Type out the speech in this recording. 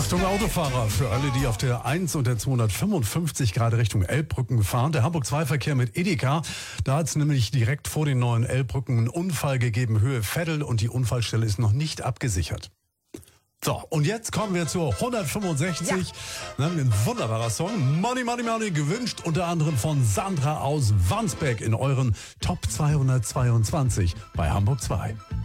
Achtung Autofahrer, für alle, die auf der 1 und der 255 Grad Richtung Elbbrücken fahren. Der Hamburg-2-Verkehr mit Edeka, da hat es nämlich direkt vor den neuen Elbbrücken einen Unfall gegeben, Höhe Veddel, und die Unfallstelle ist noch nicht abgesichert. So, und jetzt kommen wir zur 165. Ja. Dann haben wir ein wunderbarer Song, Money, Money, Money, gewünscht unter anderem von Sandra aus Wandsbek in euren Top 222 bei Hamburg 2.